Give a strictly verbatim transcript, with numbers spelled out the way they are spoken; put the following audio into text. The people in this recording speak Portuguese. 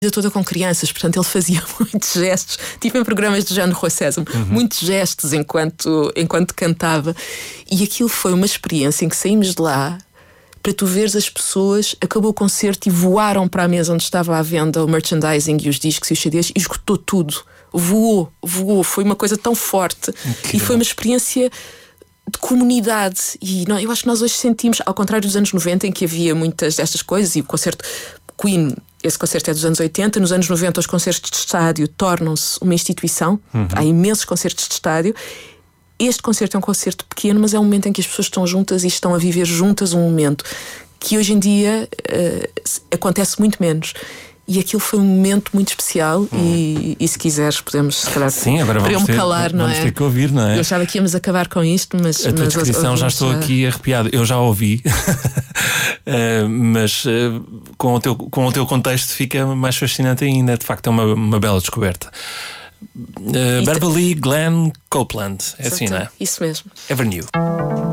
toda com crianças, portanto ele fazia muitos gestos, tipo em programas de Jean Roi Sésamo, uhum. muitos gestos enquanto, enquanto cantava. E aquilo foi uma experiência em que saímos de lá, para tu veres as pessoas, acabou o concerto e voaram para a mesa onde estava à venda o merchandising e os discos e os C Ds e esgotou tudo. Voou, voou, foi uma coisa tão forte. Incrível. E foi uma experiência de comunidade. E não, eu acho que nós hoje sentimos, ao contrário dos anos noventa, em que havia muitas destas coisas, e o concerto Queen, esse concerto é dos anos oitenta, nos anos noventa os concertos de estádio tornam-se uma instituição, uhum. há imensos concertos de estádio. Este concerto é um concerto pequeno, mas é um momento em que as pessoas estão juntas e estão a viver juntas um momento que hoje em dia uh, acontece muito menos. E aquilo foi um momento muito especial. hum. e, e se quiseres podemos, se calhar, sim, agora vamos ter, calar, não vamos é? ter que ouvir, não é? Eu achava que íamos acabar com isto, mas a tua mas descrição já estou aqui arrepiado. Eu já ouvi, uh, mas uh, com, o teu, com o teu contexto fica mais fascinante ainda. De facto é uma, uma bela descoberta. Uh, Beverly Glenn Copeland, é assim, não é? Isso mesmo. Ever New.